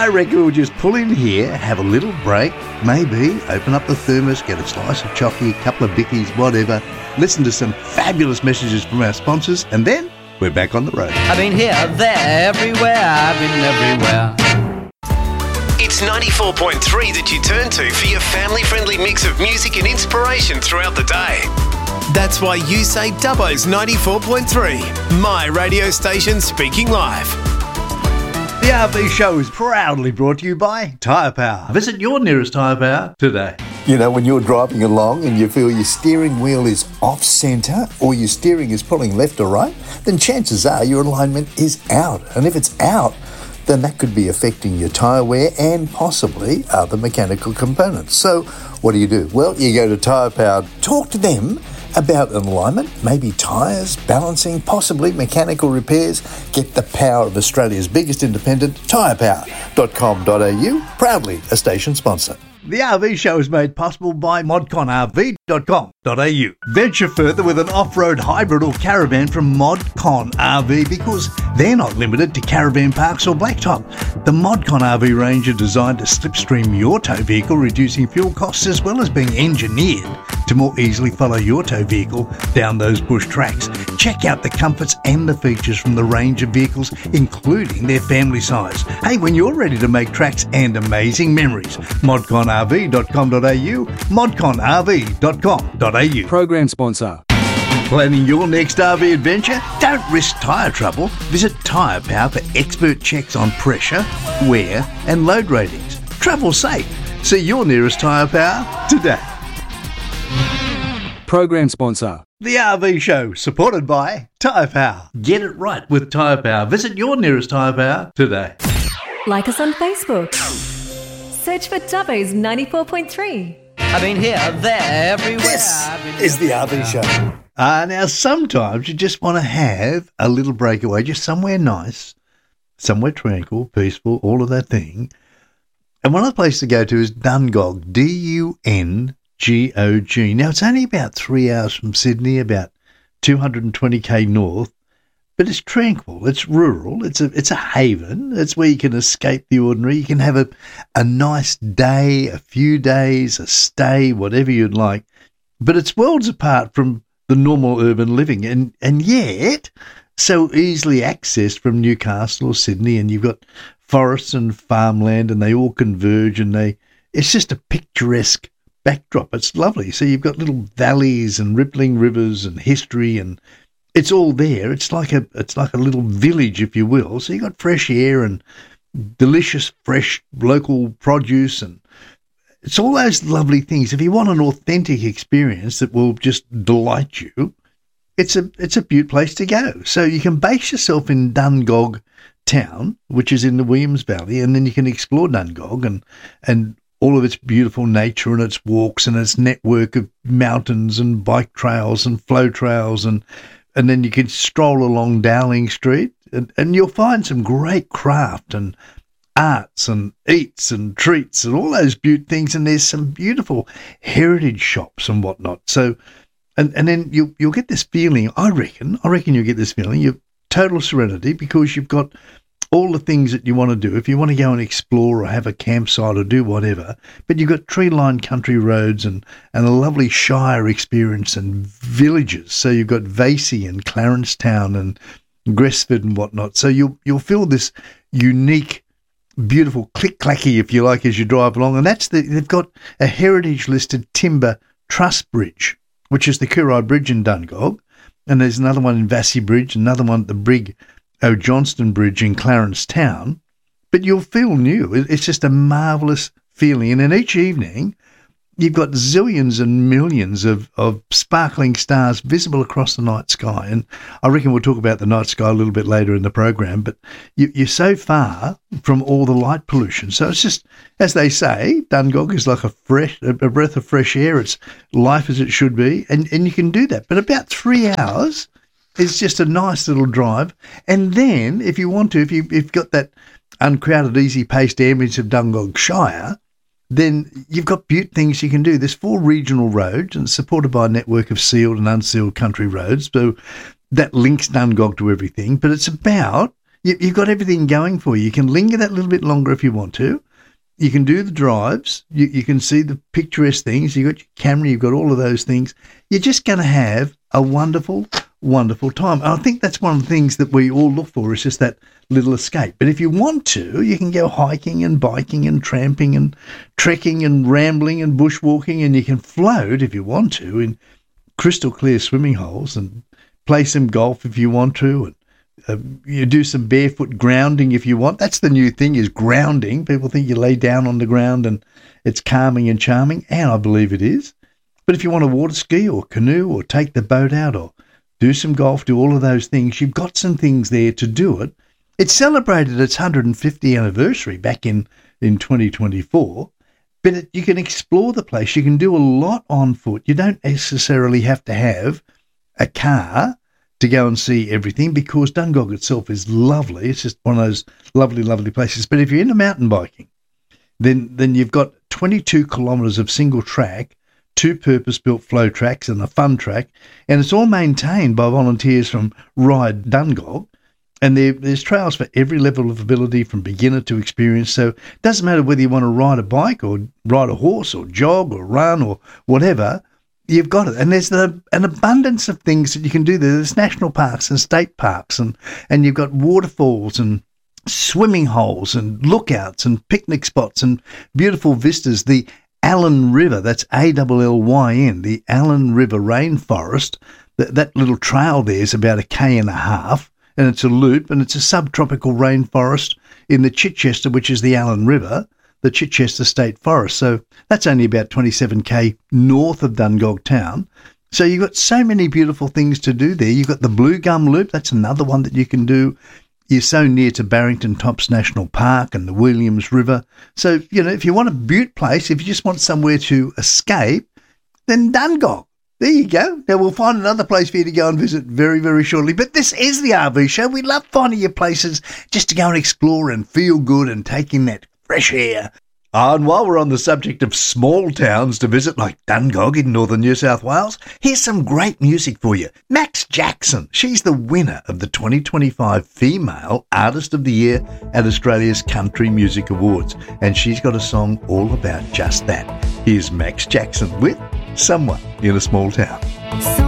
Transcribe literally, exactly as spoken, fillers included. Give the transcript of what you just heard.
I reckon we'll just pull in here, have a little break, maybe open up the thermos, get a slice of chocolate, a couple of bickies, whatever, listen to some fabulous messages from our sponsors, and then we're back on the road. I've been here, there, everywhere, I've been everywhere. It's ninety-four point three that you turn to for your family-friendly mix of music and inspiration throughout the day. That's why you say Dubbo's ninety-four point three, my radio station speaking live. The R V Show is proudly brought to you by Tyre Power. Visit your nearest Tyre Power today. You know, when you're driving along and you feel your steering wheel is off-centre or your steering is pulling left or right, then chances are your alignment is out. And if it's out, then that could be affecting your tyre wear and possibly other mechanical components. So what do you do? Well, you go to Tyre Power, talk to them about an alignment, maybe tyres, balancing, possibly mechanical repairs. Get the power of Australia's biggest independent, tyre power dot com dot a u, proudly a station sponsor. The R V Show is made possible by modcon r v dot com dot a u. Venture further with an off-road hybrid or caravan from Modcon R V because they're not limited to caravan parks or blacktop. The Modcon R V range are designed to slipstream your tow vehicle, reducing fuel costs as well as being engineered to more easily follow your tow vehicle down those bush tracks. Check out the comforts and the features from the range of vehicles, including their family size. Hey, when you're ready to make tracks and amazing memories, modcon r v dot com dot a u, modcon r v dot com dot a u. Program sponsor. Planning your next R V adventure? Don't risk tyre trouble. Visit Tyre Power for expert checks on pressure, wear and load ratings. Travel safe. See your nearest Tyre Power today. Program sponsor. The R V Show, supported by Tyre Power. Get it right with Tyre Power. Visit your nearest Tyre Power today. Like us on Facebook. Search for Dubbo's ninety-four point three. I've been here, there, everywhere. This I've been is the R V everywhere. Show. Uh, now, sometimes you just want to have a little breakaway, just somewhere nice, somewhere tranquil, peaceful, all of that thing. And one of the places to go to is Dungog, D U N G O G. Now, it's only about three hours from Sydney, about two hundred twenty k north, but it's tranquil, it's rural, it's a it's a haven. It's where you can escape the ordinary. You can have a, a nice day, a few days, a stay, whatever you'd like. But it's worlds apart from the normal urban living, and, and yet so easily accessed from Newcastle or Sydney, and you've got forests and farmland, and they all converge, and they it's just a picturesque backdrop. It's lovely. So you've got little valleys and rippling rivers and history, and it's all there. It's like a it's like a little village, if you will. So you've got fresh air and delicious fresh local produce, and it's all those lovely things. If you want an authentic experience that will just delight you, it's a it's a beaut place to go. So you can base yourself in Dungog town, which is in the Williams Valley, and then you can explore Dungog and and all of its beautiful nature and its walks and its network of mountains and bike trails and flow trails, and and then you can stroll along Dowling Street, and, and you'll find some great craft and arts and eats and treats and all those beaut things, and there's some beautiful heritage shops and whatnot. So, and, and then you, you'll get this feeling, I reckon, I reckon you'll get this feeling, you've total serenity because you've got all the things that you want to do. If you want to go and explore or have a campsite or do whatever, but you've got tree-lined country roads and, and a lovely shire experience and villages. So you've got Vasey and Clarence Town and Gresford and whatnot. So you'll, you'll feel this unique, beautiful click-clacky, if you like, as you drive along. And that's the, they've got a heritage-listed timber truss bridge, which is the Kurai Bridge in Dungog. And there's another one in Vassy Bridge, another one at the Brig O'Johnston Bridge in Clarence Town. But you'll feel new. It's just a marvellous feeling. And then each evening, you've got zillions and millions of, of sparkling stars visible across the night sky. And I reckon we'll talk about the night sky a little bit later in the program. But you, you're so far from all the light pollution. So it's just, as they say, Dungog is like a fresh, a breath of fresh air. It's life as it should be. And, and you can do that. But about three hours is just a nice little drive. And then if you want to, if, you, if you've got that uncrowded, easy-paced ambience of Dungog Shire, then you've got beaut things you can do. There's four regional roads and supported by a network of sealed and unsealed country roads. So that links Dungog to everything. But it's about, you, you've got everything going for you. You can linger that little bit longer if you want to. You can do the drives. You, you can see the picturesque things. You've got your camera. You've got all of those things. You're just going to have a wonderful, wonderful time. And I think that's one of the things that we all look for is just that little escape. But if you want to, you can go hiking and biking and tramping and trekking and rambling and bushwalking, and you can float if you want to in crystal clear swimming holes and play some golf if you want to, and Uh, you do some barefoot grounding if you want. That's the new thing, is grounding. People think you lay down on the ground and it's calming and charming, and I believe it is. But if you want to water ski or canoe or take the boat out or do some golf, do all of those things, you've got some things there to do it. It celebrated its one hundred fiftieth anniversary back in, in twenty twenty-four, but it, you can explore the place. You can do a lot on foot. You don't necessarily have to have a car to go and see everything, because Dungog itself is lovely. It's just one of those lovely, lovely places. But if you're into mountain biking, then then you've got twenty-two kilometres of single track, two purpose-built flow tracks and a fun track, and it's all maintained by volunteers from Ride Dungog. And there, there's trails for every level of ability, from beginner to experienced. So it doesn't matter whether you want to ride a bike or ride a horse or jog or run or whatever. You've got it. And there's the, an abundance of things that you can do there. There's national parks and state parks, and, and you've got waterfalls and swimming holes and lookouts and picnic spots and beautiful vistas. The Allen River, that's A L L Y N, the Allen River Rainforest, that, that little trail there is about a K and a half, and it's a loop, and it's a subtropical rainforest in the Chichester, which is the Allen River, the Chichester State Forest. So that's only about twenty-seven K north of Dungog town. So you've got so many beautiful things to do there. You've got the Blue Gum Loop. That's another one that you can do. You're so near to Barrington Tops National Park and the Williams River. So, you know, if you want a beaut place, if you just want somewhere to escape, then Dungog. There you go. Now, we'll find another place for you to go and visit very, very shortly. But this is the R V Show. We love finding you places just to go and explore and feel good and take in that fresh air. Oh, and while we're on the subject of small towns to visit like Dungog in northern New South Wales, here's some great music for you. Max Jackson, she's the winner of the twenty twenty-five Female Artist of the Year at Australia's Country Music Awards, and she's got a song all about just that. Here's Max Jackson with Someone in a Small Town. So